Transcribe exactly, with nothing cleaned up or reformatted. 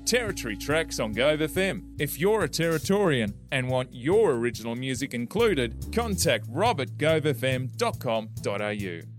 Territory Tracks on Gove F M. If you're a Territorian and want your original music included, contact rob at gove f m dot com dot a u.